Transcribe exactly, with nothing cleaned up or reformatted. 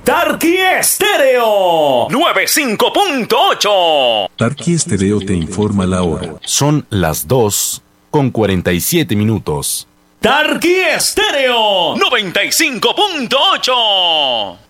Tarqui Estéreo noventa y cinco punto ocho. Tarqui Estéreo te informa la hora. Son las dos con cuarenta y siete minutos. Tarqui Estéreo noventa y cinco punto ocho.